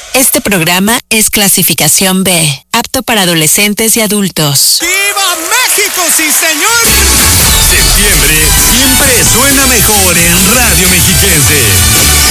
Este programa es clasificación B, apto para adolescentes y adultos. ¡Viva México, sí señor! Septiembre